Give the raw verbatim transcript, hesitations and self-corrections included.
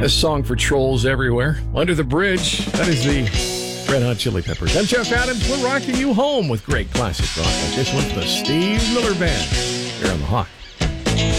A song for trolls everywhere. Under the Bridge. That is the Red Hot Chili Peppers. I'm Jeff Adams. We're rocking you home with great classic rock. Like this one from the Steve Miller Band here on The Hawk.